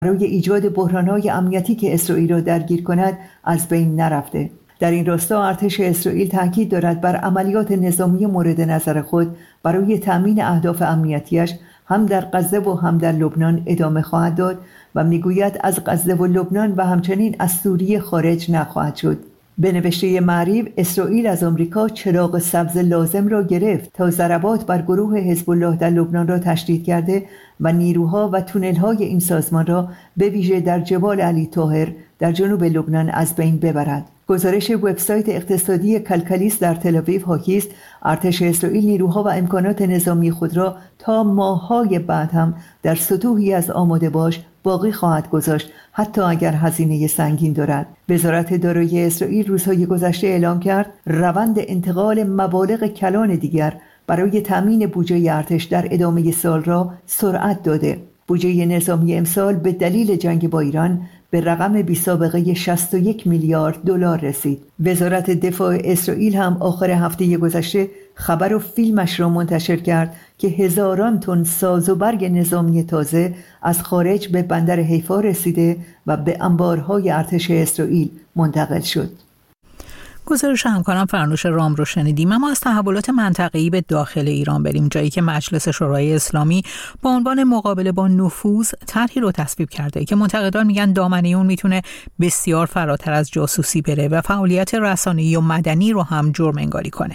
برای ایجاد بحران‌های امنیتی که اسرائیل را درگیر کند از بین نرفته. در این راستا ارتش اسرائیل تاکید دارد بر عملیات نظامی مورد نظر خود برای تأمین اهداف امنیتیش هم در غزه و هم در لبنان ادامه خواهد داد و میگوید از غزه و لبنان و همچنین از سوریه خارج نخواهد شد. به نوشته معریف، اسرائیل از آمریکا چراغ سبز لازم را گرفت تا ضربات بر گروه حزب الله در لبنان را تشدید کرده و نیروها و تونل‌های این سازمان را به ویژه در جبال علی طاهر در جنوب لبنان از بین ببرد. گزارش وبسایت اقتصادی کلکلیس در تل‌آویو حاکی است ارتش اسرائیل نیروها و امکانات نظامی خود را تا ماه‌های بعد هم در سطوحی از آماده باش باقی خواهد گذاشت، حتی اگر هزینه سنگین دارد. وزارت دارایی اسرائیل روزهای گذشته اعلام کرد روند انتقال مبالغ کلان دیگر برای تامین بودجه ارتش در ادامه سال را سرعت داده. بودجه نظامی امسال به دلیل جنگ با ایران به رقم بی‌سابقه 61 میلیارد دلار رسید. وزارت دفاع اسرائیل هم آخر هفته گذشته خبر و فیلمش را منتشر کرد که هزاران تن ساز و برگ نظامی تازه از خارج به بندر حیفا رسیده و به انبارهای ارتش اسرائیل منتقل شد. گزارش همکارم فرنوش رام رو شنیدیم. اما از تحولات منطقه‌ای به داخل ایران بریم، جایی که مجلس شورای اسلامی با عنوان مقابله با نفوذ طرحی رو تصویب کرده که منتقدان میگن دامنه اون میتونه بسیار فراتر از جاسوسی بره و فعالیت رسانه‌ای و مدنی رو هم جرم انگاری کنه.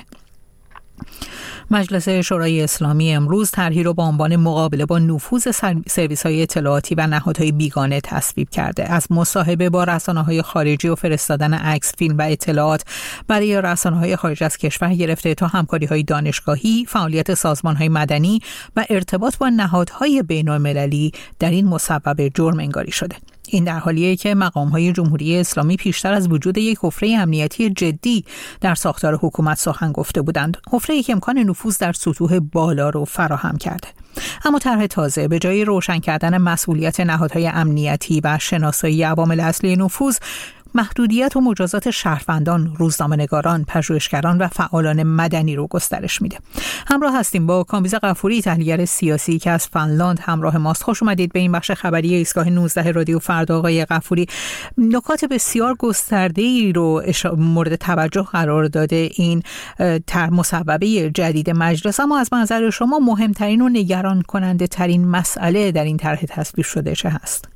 مجلس شورای اسلامی امروز طرحی را با عنوان مقابله با نفوذ سرویس‌های اطلاعاتی و نهادهای بیگانه تصویب کرده. از مصاحبه با رسانه‌های خارجی و فرستادن عکس، فیلم و اطلاعات برای رسانه‌های خارج از کشور گرفته تا همکاری‌های دانشگاهی، فعالیت سازمان‌های مدنی و ارتباط با نهادهای بین‌المللی در این مصوبه جرم انگاری شده. این در حالیه که مقام‌های جمهوری اسلامی پیشتر از وجود یک حفره امنیتی جدی در ساختار حکومت سخن گفته بودند، حفره‌ای که امکان نفوذ در سطوح بالا رو فراهم کرده. اما طرح تازه به جای روشن کردن مسئولیت نهادهای امنیتی و شناسایی عوامل اصلی نفوذ، محدودیت و مجازات شهروندان، روزنامه‌نگاران، پژوهشگران و فعالان مدنی رو گسترش میده. همراه هستیم با کامبیز غفوری، تحلیلگر سیاسی که از فنلاند همراه ماست. خوش اومدید به این بخش خبری ایستگاه 19 رادیو فردا. آقای غفوری، نکات بسیار گسترده‌ای رو مورد توجه قرار داده این مصوبه جدید مجلس، اما از منظر شما مهمترین و نگران کننده ترین مسئله در این طرح تصویب شده چه هست؟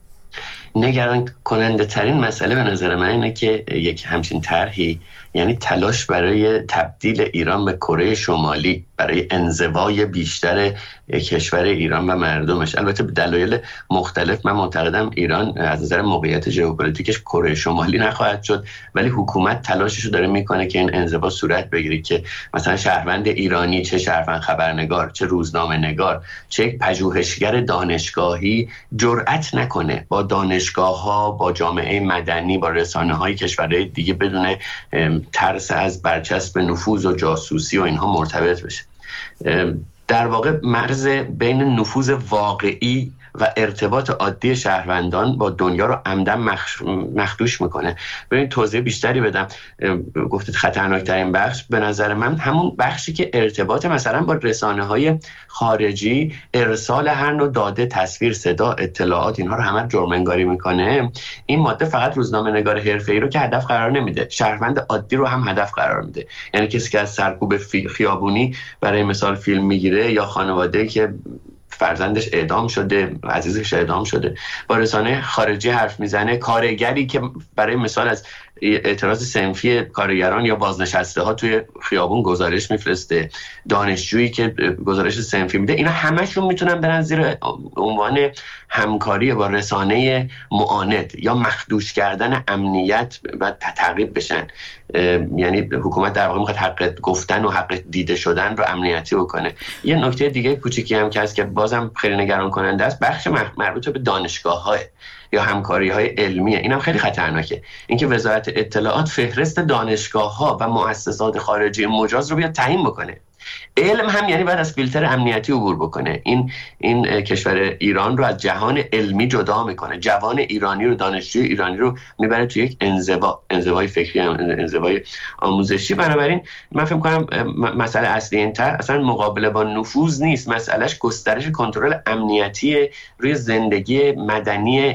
نگران کننده ترین مسئله به نظر من اینه که یک همچین طرحی یعنی تلاش برای تبدیل ایران به کره شمالی، برای انزوای بیشتر کشور ایران و مردمش. البته به دلایل مختلف من معتقدم ایران از نظر موقعیت ژئوپلیتیکش کره شمالی نخواهد شد، ولی حکومت تلاششو داره میکنه که این انزوا صورت بگیره، که مثلا شهروند ایرانی، چه شهروند خبرنگار، چه روزنامه نگار، چه یک پژوهشگر دانشگاهی جرأت نکنه با دانشگاه‌ها، با جامعه مدنی، با رسانه‌های کشورهای دیگه بدون ترس از برچسب نفوذ و جاسوسی و اینها مرتبط بشه. در واقع مرز بین نفوذ واقعی و ارتباط عادی شهروندان با دنیا رو عمدن مخدوش میکنه. ببین توضیح بیشتری بدم. گفتید خطرناکترین بخش به نظر من همون بخشی که ارتباط مثلا با رسانه‌های خارجی، ارسال هر نوع داده، تصویر، صدا، اطلاعات، اینها رو همه جرم انگاری میکنه. این ماده فقط روزنامه‌نگار حرفه‌ای رو که هدف قرار نمیده، شهروند عادی رو هم هدف قرار میده. یعنی کسی که از سرکوب خیابونی برای مثال فیلم میگیره، یا خانواده‌ای که فرزندش اعدام شده، عزیزش اعدام شده، با رسانه خارجی حرف میزنه، کارگری که برای مثال از اعتراض صنفی کارگران یا بازنشسته ها توی خیابون گزارش میفرسته، دانشجویی که گزارش صنفی میده، اینا همشون میتونن برن زیر عنوان همکاری با رسانه معاند یا مخدوش کردن امنیت و تعقیب بشن. یعنی حکومت در واقع میخواد حق گفتن و حق دیده شدن رو امنیتی بکنه. یه نکته دیگه کوچیکی هم که هست که بازم خیلی نگران کننده است، بخش مربوط به دانشگاه‌ها یا همکاری‌های علمیه. اینم خیلی خطرناکه. اینکه وزارت اطلاعات فهرست دانشگاه‌ها و مؤسسات خارجی مجاز رو بیاد تعیین بکنه. علم هم یعنی باید از فیلتر امنیتی عبور بکنه. این کشور ایران رو از جهان علمی جدا میکنه، جوان ایرانی رو، دانشجوی ایرانی رو میبره توی یک انزوای فکری، انزوای آموزشی. بنابراین من فکر می‌کنم مسئله اصلی این طرح اصلا مقابله با نفوذ نیست، مسئلهش گسترش کنترل امنیتی روی زندگی مدنی